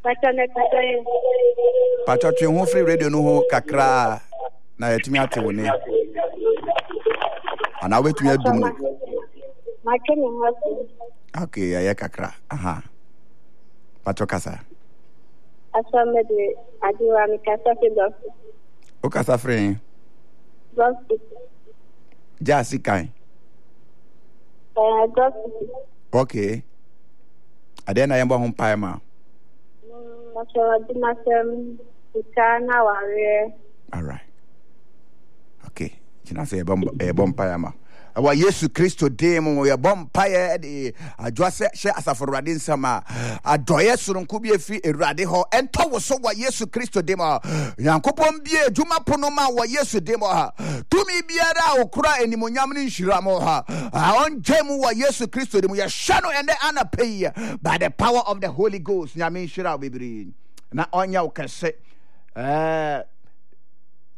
Pacho twe ho free radio no ho kakra na yetumi ate woni. Ana wetumi adum no. Okay, ya kakra. Aha. Pacho kasa. Asomede adiwa mi kasa fe dos. O kasa free. Dos. Jasi kai. Dos. Okay. Ade na yembo ho mpae ma. All right. Okay. Kina say bomb mpae ma. Awa Yesu Kristo demo ya bompaye de adwase hye asaforade nsama adoye soronko bi efi erade ho ento wo so wa Yesu Kristo demo yankopon bi adwuma pono ma wa Yesu demo ha tumi biara okura enimonyam ne nhira mo ha on jemu wa Yesu Kristo demo ya shano ende anapay by the power of the Holy Ghost nyame nhira bibiri na onya ukese